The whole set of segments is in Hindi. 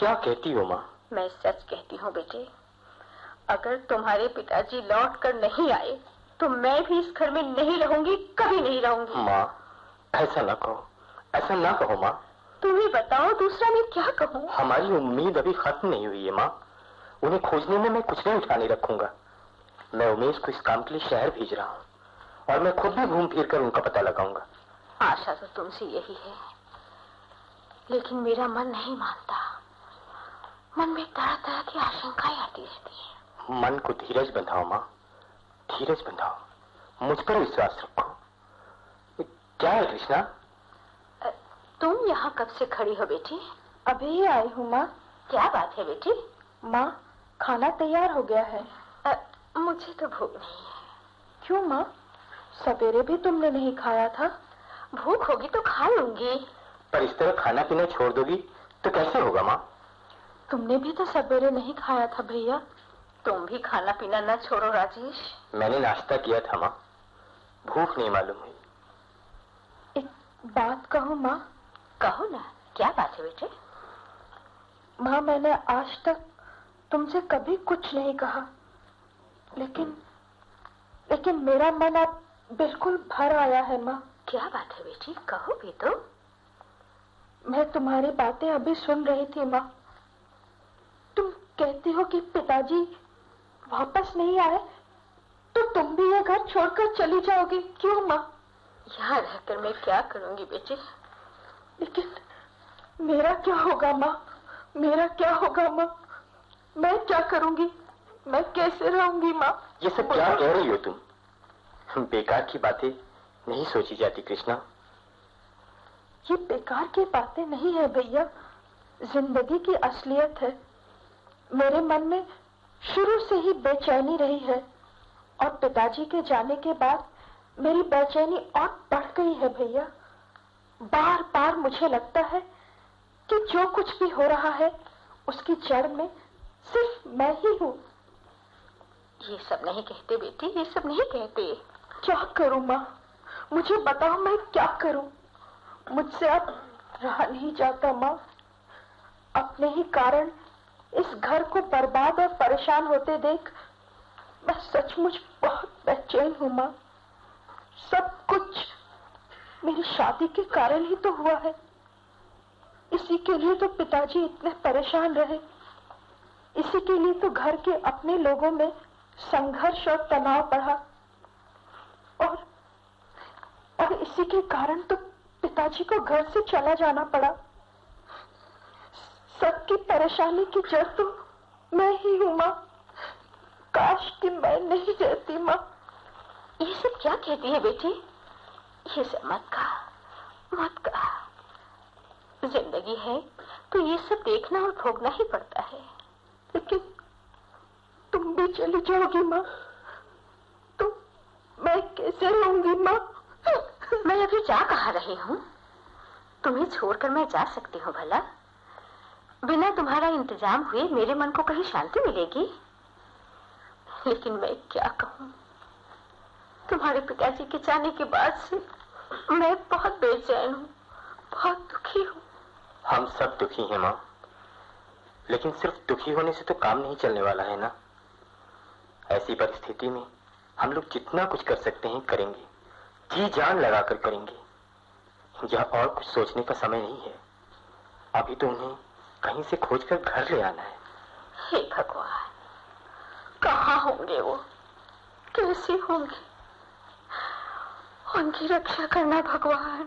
क्या कहती हो माँ? मैं सच कहती हूँ बेटे, अगर तुम्हारे पिताजी लौट कर नहीं आए तो मैं भी इस घर में नहीं रहूंगी, कभी नहीं रहूंगी। माँ ऐसा ना कहो, ऐसा ना कहो माँ। तुम ही बताओ दूसरा मैं क्या कहूँ? हमारी उम्मीद अभी खत्म नहीं हुई है माँ। उन्हें खोजने में मैं कुछ नहीं उठाने रखूंगा। मैं उमेश को इस काम के लिए शहर भेज रहा हूँ और मैं खुद भी घूम फिर कर उनका पता लगाऊंगा। आशा तो तुमसे यही है, लेकिन मेरा मन नहीं मानता। मन में तरह तरह की आशंकाएं आती रहती है। मन को धीरज बंधाओ माँ, धीरज बंधाओ। मुझ पर विश्वास रखो। क्या है कृष्णा? तुम यहाँ कब से खड़ी हो बेटी? अभी ही आई हूँ माँ। क्या बात है बेटी? माँ खाना तैयार हो गया है। मुझे तो भूख नहीं है। क्यों माँ? सवेरे भी तुमने नहीं खाया था। भूख होगी तो खा लूंगी। पर इस तरह खाना पीना छोड़ दोगी तो कैसे होगा माँ? तुमने भी तो सवेरे नहीं खाया था भैया। तुम भी खाना पीना न छोड़ो राजेश। मैंने नाश्ता किया था माँ, भूख नहीं मालूम हुई। एक बात कहूँ माँ? कहो ना, क्या बात है बेटे? माँ मैंने आज तक तुमसे कभी कुछ नहीं कहा, लेकिन मेरा मन अब बिल्कुल भर आया है माँ। क्या बात है बेटी, कहो भी तो। मैं तुम्हारी बातें अभी सुन रही थी माँ। तुम कहती हो कि पिताजी वापस नहीं आए तो तुम भी ये घर छोड़कर चली जाओगी। क्यों माँ? यहाँ रहकर मैं क्या करूंगी बेटे? लेकिन मेरा क्या होगा माँ? मेरा क्या होगा माँ? मैं क्या करूंगी? मैं कैसे रहूंगी माँ? ये सब क्या कह रही हो तुम? बेकार की बातें नहीं सोची जाती कृष्णा। ये बेकार की बातें नहीं है भैया, जिंदगी की असलियत है। मेरे मन में शुरू से ही बेचैनी रही है और पिताजी के जाने के बाद मेरी बेचैनी और बढ़ गई है भैया। बार बार मुझे लगता है कि जो कुछ भी हो रहा है उसकी जड़ में सिर्फ मैं ही हूँ। ये सब नहीं कहते बेटी, ये सब नहीं कहते। क्या करूँ माँ? मुझे बताओ मैं क्या करूँ? मुझसे अब रहा नहीं जाता माँ। अपने ही कारण इस घर को बर्बाद और परेशान होते देख मैं सचमुच बहुत बेचैन हूँ माँ। सब कुछ मेरी शादी के कारण ही तो हुआ है। इसी के लिए तो पिताजी इतने परेशान रहे। इसी के लिए तो घर के अपने लोगों में संघर्ष और तनाव बढ़ा और इसी के कारण तो पिताजी को घर से चला जाना पड़ा। सबकी परेशानी की जड़ तो मैं ही हूँ माँ। काश कि मैं नहीं रहती माँ। ये सब क्या कहती है बेटी? ये सब मत कहा, मत कहा। जिंदगी है तो ये सब देखना और भोगना ही पड़ता है। लेकिन तुम भी चली जाओगी माँ तो मैं कैसे रहूंगी माँ? मैं अभी जा कहाँ रही हूँ? तुम्हें छोड़कर मैं जा सकती हूँ भला? बिना तुम्हारा इंतजाम हुए मेरे मन को कहीं शांति मिलेगी? लेकिन मैं क्या कहूँ, तुम्हारे पिताजी के जाने के बाद से मैं बहुत बेचैन हूँ, बहुत दुखी हूँ। हम सब दुखी हैं माँ, लेकिन सिर्फ दुखी होने से तो काम नहीं चलने वाला है ना। ऐसी परिस्थिति में हम लोग जितना कुछ कर सकते हैं करेंगे, जी जान लगाकर करेंगे। यह और कुछ सोचने का समय नहीं है। अभी तो उन्हें कहीं से खोजकर घर ले आना है। हे भगवान, कहाँ होंगे वो? कैसे होंगे? उनकी रक्षा करना भगवान।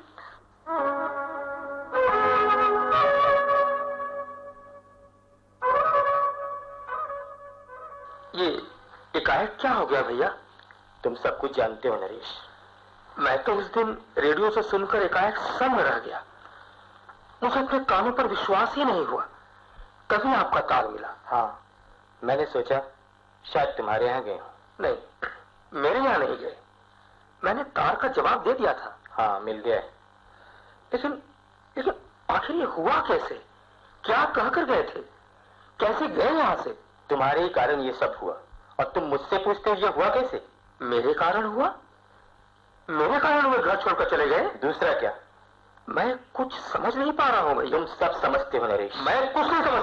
ये एकाएक क्या हो गया भैया? तुम सब कुछ जानते हो नरेश। मैं तो उस दिन रेडियो से सुनकर एकाएक सम रह गया। मुझे अपने कानों पर विश्वास ही नहीं हुआ। तभी आपका तार मिला। हाँ, मैंने सोचा शायद तुम्हारे यहाँ गए हो। नहीं, मेरे यहाँ नहीं गए। मैंने तार का जवाब दे दिया था। हाँ, मिल गया है। लेकिन आखिर ये हुआ कैसे? क्या कहकर गए थे? कैसे गए यहाँ से? तुम्हारे ही कारण ये सब हुआ और तुम मुझसे पूछते हो ये हुआ कैसे? मेरे कारण हुआ? मेरे कारण वो घर छोड़कर चले गए? दूसरा क्या? मैं कुछ समझ नहीं पा रहा हूँ भाई। तुम सब समझते हो नरेश। मैं कुछ नहीं समझ